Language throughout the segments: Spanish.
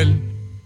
el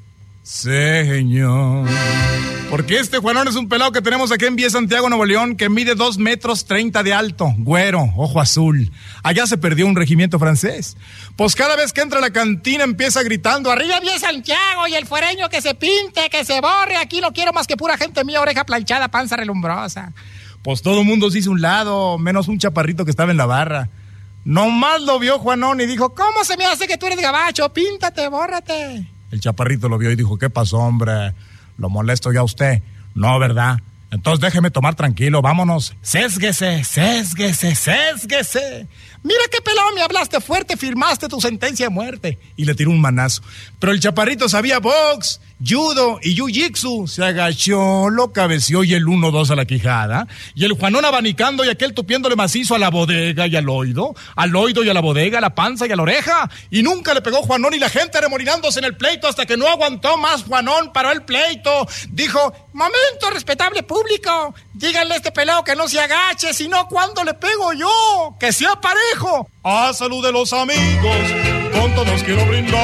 señor. Porque este Juanón es un pelado que tenemos aquí en Vía Santiago, Nuevo León, que mide 2 metros 30 de alto, güero, ojo azul. Allá se perdió un regimiento francés. Pues cada vez que entra a la cantina empieza gritando: arriba Vía Santiago, y el fuereño que se pinte, que se borre, aquí no quiero más que pura gente mía, oreja planchada, panza relumbrosa. Pues todo el mundo se hizo un lado, menos un chaparrito que estaba en la barra. Nomás lo vio Juanón y dijo: ¿cómo se me hace que tú eres gabacho? Píntate, bórrate. El chaparrito lo vio y dijo: ¿qué pasó, hombre? ¿Lo molesto ya a usted? No, ¿verdad? Entonces déjeme tomar tranquilo, vámonos. Sésguese, sésguese, sésguese. Mira qué pelado, me hablaste fuerte, firmaste tu sentencia de muerte. Y le tiró un manazo. Pero el chaparrito sabía box, judo y jiu-jitsu. Se agachó, lo cabeció y el 1-2 a la quijada. Y el Juanón abanicando y aquel tupiéndole macizo a la bodega y al oído y a la bodega, a la panza y a la oreja. Y nunca le pegó Juanón y la gente remolinándose en el pleito hasta que no aguantó más. Juanón paró el pleito. Dijo: momento, respetable público. Díganle a este pelado que no se agache, si no, ¿cuándo le pego yo? Que sea parejo. A salud de los amigos, con todos quiero brindar.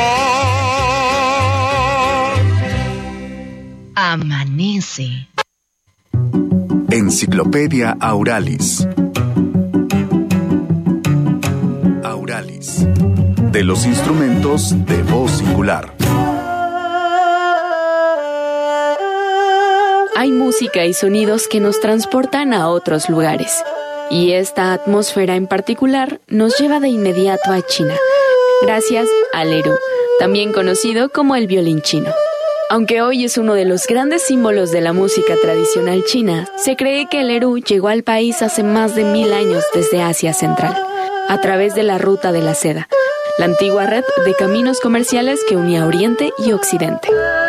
Amanece. Enciclopedia Auralis. Auralis. De los instrumentos de voz singular. Hay música y sonidos que nos transportan a otros lugares. Y esta atmósfera en particular nos lleva de inmediato a China, gracias al erhu, también conocido como el violín chino. Aunque hoy es uno de los grandes símbolos de la música tradicional china, se cree que el erhu llegó al país hace más de 1000 años desde Asia Central, a través de la Ruta de la Seda, la antigua red de caminos comerciales que unía Oriente y Occidente.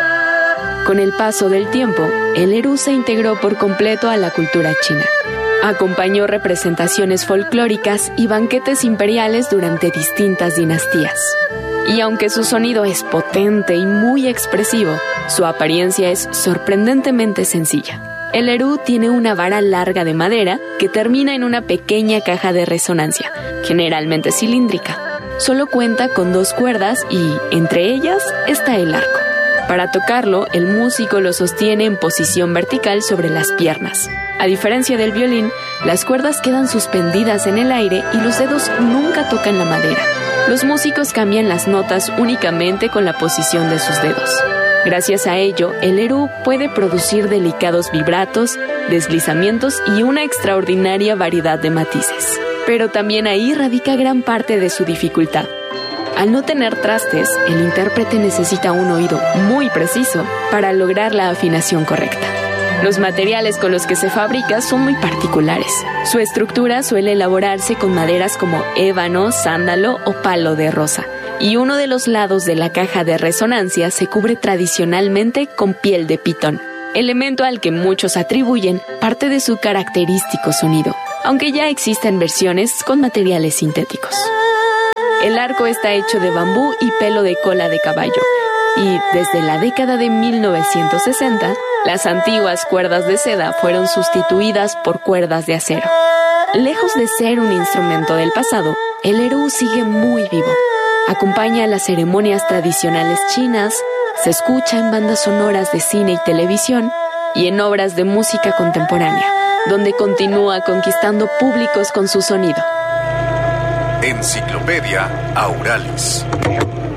Con el paso del tiempo, el erhu se integró por completo a la cultura china. Acompañó representaciones folclóricas y banquetes imperiales durante distintas dinastías. Y aunque su sonido es potente y muy expresivo, su apariencia es sorprendentemente sencilla. El erhu tiene una vara larga de madera que termina en una pequeña caja de resonancia, generalmente cilíndrica. Solo cuenta con 2 cuerdas y, entre ellas, está el arco. Para tocarlo, el músico lo sostiene en posición vertical sobre las piernas. A diferencia del violín, las cuerdas quedan suspendidas en el aire y los dedos nunca tocan la madera. Los músicos cambian las notas únicamente con la posición de sus dedos. Gracias a ello, el erhu puede producir delicados vibratos, deslizamientos y una extraordinaria variedad de matices. Pero también ahí radica gran parte de su dificultad. Al no tener trastes, el intérprete necesita un oído muy preciso para lograr la afinación correcta. Los materiales con los que se fabrica son muy particulares. Su estructura suele elaborarse con maderas como ébano, sándalo o palo de rosa. Y uno de los lados de la caja de resonancia se cubre tradicionalmente con piel de pitón, elemento al que muchos atribuyen parte de su característico sonido, aunque ya existen versiones con materiales sintéticos. El arco está hecho de bambú y pelo de cola de caballo, y desde la década de 1960, las antiguas cuerdas de seda fueron sustituidas por cuerdas de acero. Lejos de ser un instrumento del pasado, el erhu sigue muy vivo. Acompaña a las ceremonias tradicionales chinas, se escucha en bandas sonoras de cine y televisión y en obras de música contemporánea, donde continúa conquistando públicos con su sonido. Enciclopedia Auralis.